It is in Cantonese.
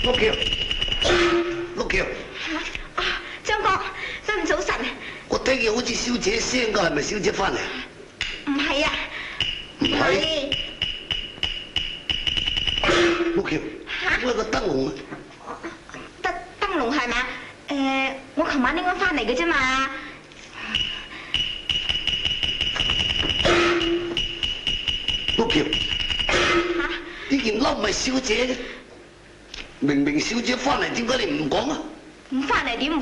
陸橋，陸橋。 張哥，真早晨。 我聽見好似小姐聲㗎，係咪小姐翻嚟？ 唔係啊， 唔係。陸橋，我有個燈籠啊。 燈籠係嘛？我琴晚拎咗翻嚟嘅啫嘛。 陸橋，呢件褸唔係小姐嘅，明明小姐翻嚟，點解你唔講啊？ 唔翻嚟點？